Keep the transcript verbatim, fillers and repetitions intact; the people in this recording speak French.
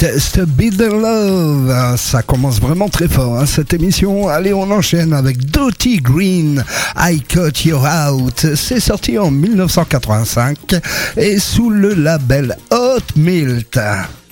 Test Beat the Love. Ça commence vraiment très fort hein, cette émission. Allez, on enchaîne avec Dirty Green, I Cut You Out. C'est sorti en mille neuf cent quatre-vingt-cinq et sous le label Hot Milt.